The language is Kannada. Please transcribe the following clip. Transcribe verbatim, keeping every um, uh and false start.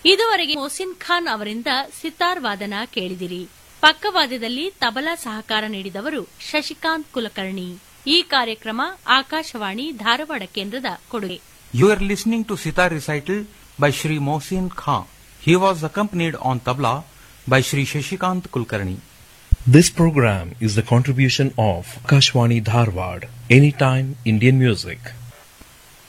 ಇದುವರೆಗೆ ಮೊಹಸಿನ್ ಖಾನ್ ಅವರಿಂದ ಸಿತಾರ್ ವಾದನ ಕೇಳಿದಿರಿ. ಪಕ್ಕವಾದ್ಯದಲ್ಲಿ ತಬಲಾ ಸಹಕಾರ ನೀಡಿದವರು ಶಶಿಕಾಂತ್ ಕುಲಕರ್ಣಿ. ಈ ಕಾರ್ಯಕ್ರಮ ಆಕಾಶವಾಣಿ ಧಾರವಾಡ ಕೇಂದ್ರದ ಕೊಡುಗೆ. You are listening to sitar recital by Shri Mohsin Khan. He was accompanied on tabla by Shri Shashikant Kulkarni. This program is the contribution of Akashwani Dharwad, Anytime Indian Music.